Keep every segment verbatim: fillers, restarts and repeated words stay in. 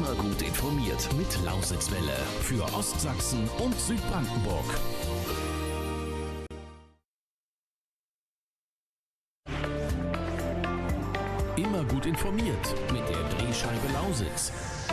Immer gut informiert mit Lausitzwelle für Ostsachsen und Südbrandenburg. Immer gut informiert mit der Drehscheibe Lausitz.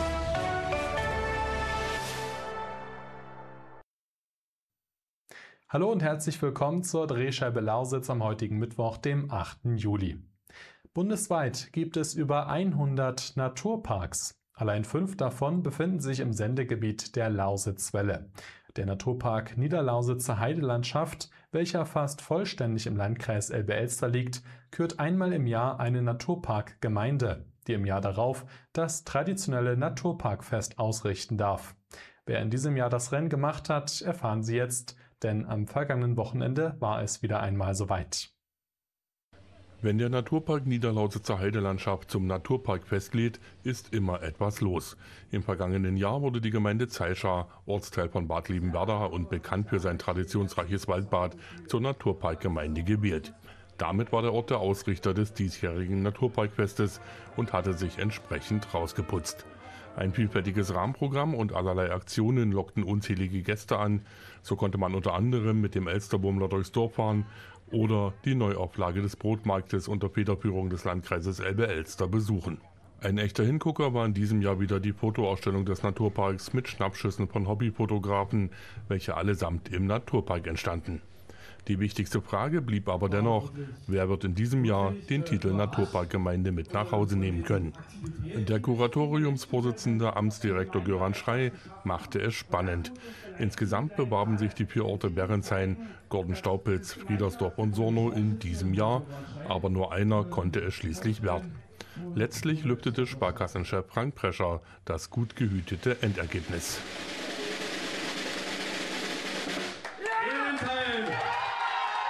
Hallo und herzlich willkommen zur Drehscheibe Lausitz am heutigen Mittwoch, dem achten Juli. Bundesweit gibt es über hundert Naturparks. Allein fünf davon befinden sich im Sendegebiet der Lausitzwelle. Der Naturpark Niederlausitzer Heidelandschaft, welcher fast vollständig im Landkreis Elbe-Elster liegt, kürt einmal im Jahr eine Naturparkgemeinde, die im Jahr darauf das traditionelle Naturparkfest ausrichten darf. Wer in diesem Jahr das Rennen gemacht hat, erfahren Sie jetzt, denn am vergangenen Wochenende war es wieder einmal soweit. Wenn der Naturpark Niederlausitzer Heidelandschaft zum Naturparkfest lädt, ist immer etwas los. Im vergangenen Jahr wurde die Gemeinde Zeischa, Ortsteil von Bad Liebenwerda und bekannt für sein traditionsreiches Waldbad, zur Naturparkgemeinde gewählt. Damit war der Ort der Ausrichter des diesjährigen Naturparkfestes und hatte sich entsprechend rausgeputzt. Ein vielfältiges Rahmenprogramm und allerlei Aktionen lockten unzählige Gäste an. So konnte man unter anderem mit dem Elsterbummler durchs Dorf fahren oder die Neuauflage des Brotmarktes unter Federführung des Landkreises Elbe-Elster besuchen. Ein echter Hingucker war in diesem Jahr wieder die Fotoausstellung des Naturparks mit Schnappschüssen von Hobbyfotografen, welche allesamt im Naturpark entstanden. Die wichtigste Frage blieb aber dennoch, wer wird in diesem Jahr den Titel Naturparkgemeinde mit nach Hause nehmen können. Der Kuratoriumsvorsitzende Amtsdirektor Göran Schrey machte es spannend. Insgesamt bewarben sich die vier Orte Berenshain, Gordon-Staupitz, Friedersdorf und Sornow in diesem Jahr, aber nur einer konnte es schließlich werden. Letztlich lüftete Sparkassenchef Frank Prescher das gut gehütete Endergebnis.